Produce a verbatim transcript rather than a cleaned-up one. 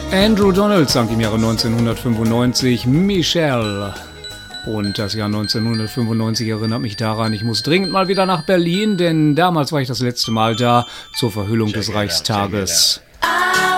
Andrew Donald sang im Jahre neunzehnhundertfünfundneunzig Michelle. Und das Jahr neunzehnhundertfünfundneunzig erinnert mich daran, ich muss dringend mal wieder nach Berlin, denn damals war ich das letzte Mal da zur Verhüllung des Reichstages.